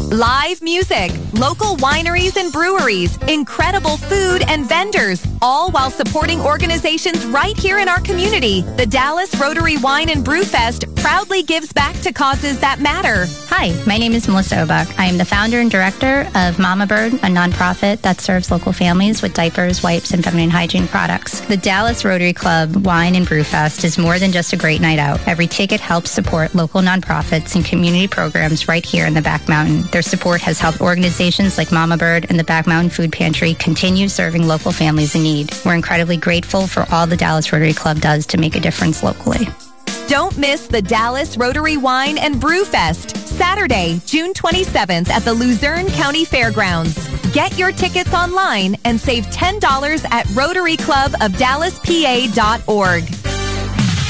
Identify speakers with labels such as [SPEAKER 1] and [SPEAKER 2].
[SPEAKER 1] Live music, local wineries and breweries, incredible food and vendors, all while supporting organizations right here in our community. The Dallas Rotary Wine and Brew Fest proudly gives back to causes that matter.
[SPEAKER 2] Hi, my name is Melissa Obuck. I am the founder and director of Mama Bird, a nonprofit that serves local families with diapers, wipes, and feminine hygiene products. The Dallas Rotary Club Wine and Brew Fest is more than just a great night out. Every ticket helps support local nonprofits and community programs right here in the Back Mountain. Their support has helped organizations like Mama Bird and the Back Mountain Food Pantry continue serving local families in need. We're incredibly grateful for all the Dallas Rotary Club does to make a difference locally.
[SPEAKER 1] Don't miss the Dallas Rotary Wine and Brew Fest, Saturday, June 27th at the Luzerne County Fairgrounds. Get your tickets online and save $10 at RotaryClubofDallasPA.org.